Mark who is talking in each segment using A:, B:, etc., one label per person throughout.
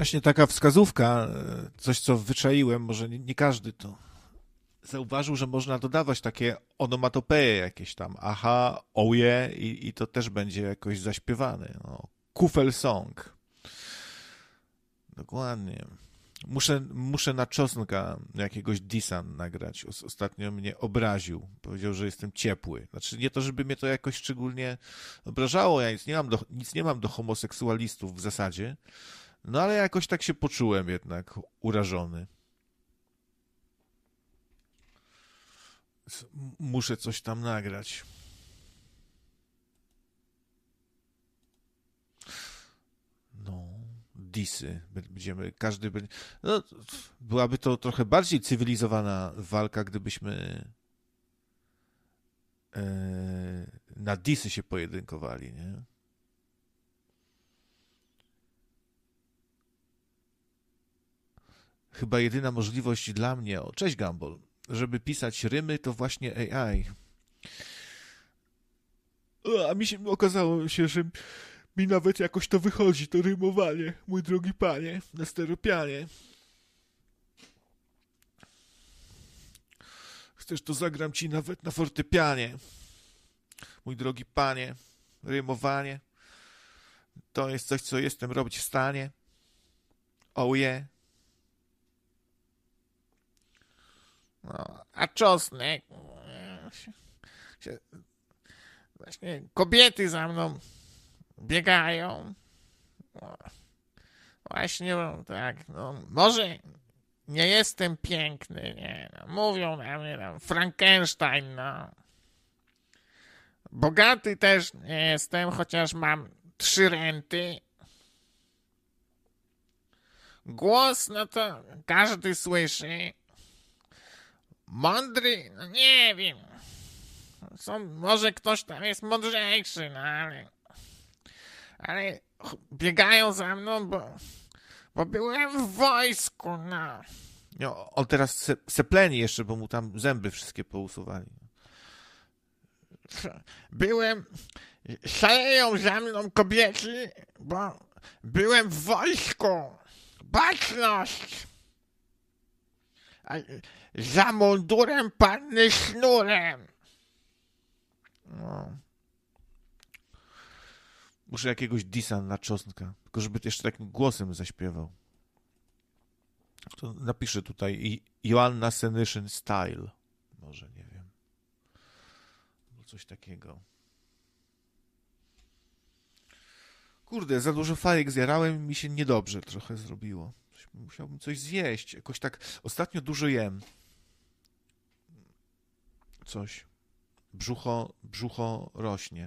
A: Właśnie taka wskazówka, coś co wyczaiłem, może nie każdy to zauważył, że można dodawać takie onomatopeje jakieś tam, aha, oje i to też będzie jakoś zaśpiewane. No. Kufel song. Dokładnie. Muszę na czosnka jakiegoś disa nagrać. Ostatnio mnie obraził. Powiedział, że jestem ciepły. Znaczy nie to, żeby mnie to jakoś szczególnie obrażało. Ja nic nie mam do homoseksualistów w zasadzie. No ale jakoś tak się poczułem jednak urażony. Muszę coś tam nagrać. No, disy. Każdy będzie. No, byłaby to trochę bardziej cywilizowana walka, gdybyśmy na disy się pojedynkowali, nie? Chyba jedyna możliwość dla mnie, o cześć Gumball, żeby pisać rymy, to właśnie AI. A mi się okazało się, że mi nawet jakoś to wychodzi, to rymowanie, mój drogi panie, na steropianie. Chcesz, to zagram ci nawet na fortepianie. Mój drogi panie, rymowanie to jest coś, co jestem robić w stanie. Oh yeah. No, a czosnek... Właśnie kobiety za mną biegają. No, właśnie, tak, no, może nie jestem piękny, nie, no, mówią na mnie tam Frankenstein, no. Bogaty też nie jestem, chociaż mam 3 renty. Głos, no to każdy słyszy. Mądry, no nie wiem. Może ktoś tam jest mądrzejszy, no ale biegają za mną, bo byłem w wojsku, no. No, on teraz sepleni jeszcze, bo mu tam zęby wszystkie pousuwali. Szaleją za mną kobiety, bo byłem w wojsku. Baczność! A za mundurem panny sznurem. No. Muszę jakiegoś disa na czosnka, tylko żeby jeszcze takim głosem zaśpiewał. To napiszę tutaj Joanna Senyszyn Style. Może, nie wiem. Coś takiego. Kurde, za dużo fajek zjarałem i mi się niedobrze trochę zrobiło. Musiałbym coś zjeść. Jakoś tak ostatnio dużo jem. Coś. Brzucho rośnie.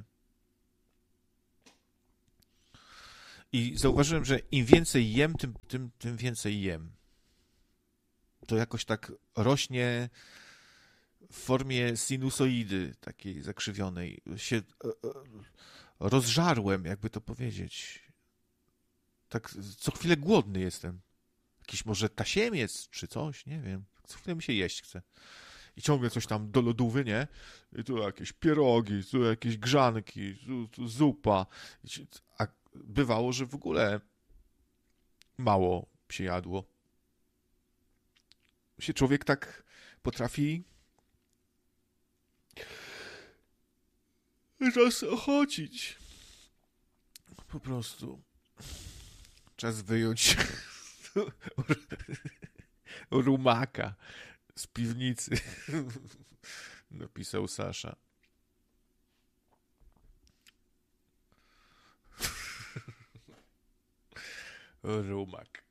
A: I zauważyłem, że im więcej jem, tym więcej jem. To jakoś tak rośnie w formie sinusoidy takiej zakrzywionej. Się rozżarłem, jakby to powiedzieć. Tak co chwilę głodny jestem. Jakiś może tasiemiec czy coś, nie wiem. Co chwilę mi się jeść chce. I ciągle coś tam do lodówy, nie? I tu jakieś pierogi, tu jakieś grzanki, tu zupa. A bywało, że w ogóle mało się jadło. Się człowiek tak potrafi rozochocić. Po prostu. Czas wyjąć rumaka z piwnicy. Napisał Sasza. Rumak.